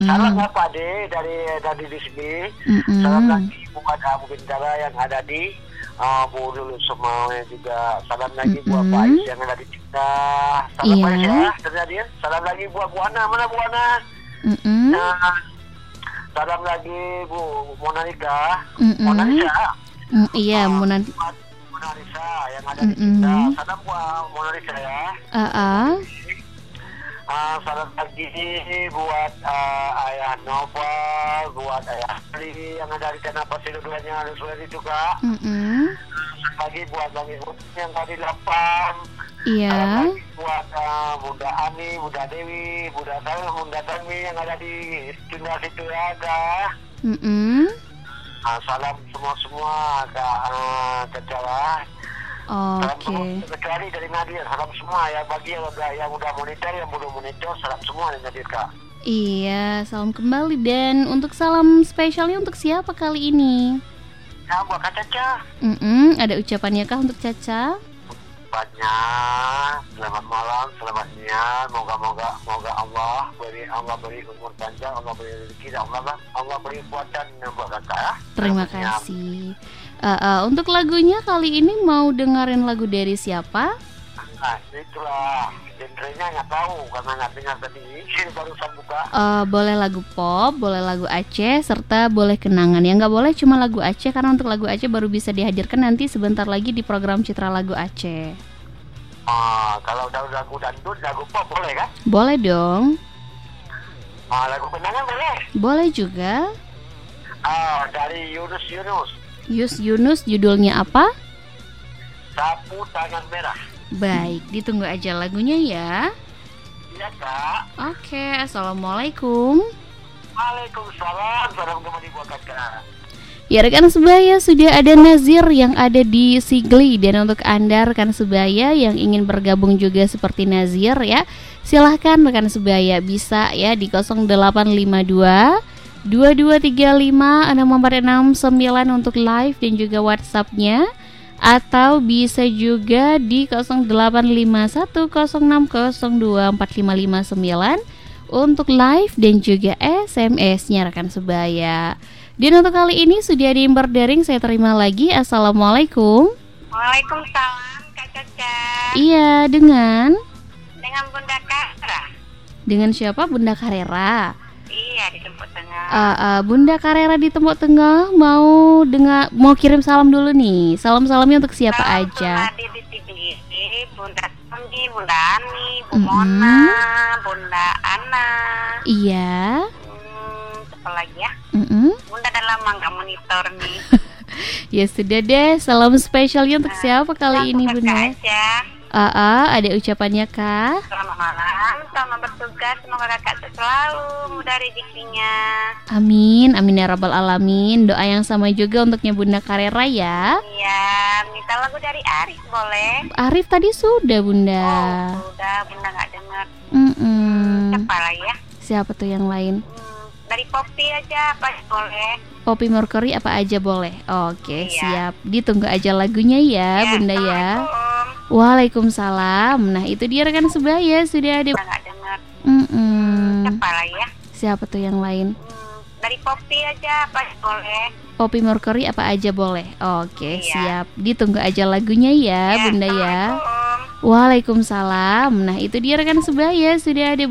Salam ya Pak De dari di sini. Salam lagi buat Abu Bintara yang ada di Bu Lulu semuanya juga. Salam lagi buat Pak Is yang ada di kita. Salam Pak Is ya, terjadi. Salam lagi buat Bu Ana, mana Bu Ana? Salam lagi Bu Monalika. Monalisa. Iya, Monalisa yang ada di kita. Salam buat Monalisa ya. Salam lagi buat Ayah Nova, buat Ayah Ali yang ada di tanah pasir dua-duanya sudah juga. Salam lagi buat Bang Ibu yang tadi lapang. Iya. Salam lagi buat Bunda Ani, Bunda Dewi, Bunda Tami yang ada di Tunda situ ada. Salam semua ke Jawa. Oke. Kecuali dari Nadir, salam semua ya bagi yang udah monitor, yang belum monitor, salam semua dari Nadir Kak. Iya, salam kembali. Dan untuk salam spesialnya untuk siapa kali ini? Ya buat Kak Caca. Ada ucapannya kah untuk Caca? Banyak. Selamat malam, selamat siang. Moga Allah beri umur panjang, Allah beri rezeki, Allah beri kuatan buat Kakak ya. Terima kasih. Untuk lagunya kali ini mau dengerin lagu dari siapa? Itulah genrenya nggak tahu karena nggak dengar tadi. Barusan buka. Boleh lagu pop, boleh lagu Aceh, serta boleh kenangan. Yang nggak boleh cuma lagu Aceh karena untuk lagu Aceh baru bisa dihadirkan nanti sebentar lagi di program Citra Lagu Aceh. Kalau udah lagu dangdut, lagu pop boleh kan? Boleh dong. Lagu kenangan boleh? Boleh juga. Dari Yunus. Yunus, judulnya apa? Sapu Tangan Merah. Baik, ditunggu aja lagunya ya. Iya Kak. Oke, assalamualaikum. Waalaikumsalam. Salam kembali buat Kakak. Ya rekan sebaya, sudah ada Nazir yang ada di Sigli. Dan untuk Anda rekan sebaya yang ingin bergabung juga seperti Nazir ya, silahkan rekan sebaya bisa ya di 0852 2235 6469 untuk live dan juga WhatsApp-nya, atau bisa juga di 085106024559 untuk live dan juga SMS-nya rekan sebaya. Dan untuk kali ini sudah di berdering, saya terima lagi. Assalamualaikum. Waalaikumsalam Kak Caca. Iya, dengan Bunda Karera. Dengan siapa? Bunda Karera. Iya, di Tembok Tengah. Bunda Karera di Tembok Tengah mau kirim salam dulu nih. Salam-salamnya untuk siapa aja? Salam di sini, Bunda Tommy, Bunda Ani, Bu Mona, Bunda Ana. Iya. Apa lagi ya? Bunda udah lama nggak monitor nih. Ya sudah deh, salam spesialnya untuk siapa kali ini Bunda? Ada ucapannya kah? Selamat malam, selamat bertugas, semoga kakak selalu mudah rezekinya. Amin, amin ya rabbal alamin. Doa yang sama juga untuknya Bunda Karera ya. Iya, minta lagu dari Arif boleh? Arif tadi sudah Bunda. Sudah, Bunda nggak dengar. Siapa lagi ya? Siapa tuh yang lain? Dari Poppy aja apa boleh? Poppy Mercury apa aja boleh. Oke, siap. Ditunggu aja lagunya ya, Bunda ya. Waalaikumsalam. Nah, itu dia rekan sebaya sudah ada. Nggak dengar. Siapa lagi ya? Siapa tuh yang lain? Dari Poppy aja apa boleh? Poppy Mercury apa aja boleh. Oke, siap. Ditunggu aja lagunya ya, Bunda ya. Waalaikumsalam. Nah, itu dia rekan sebaya sudah ada.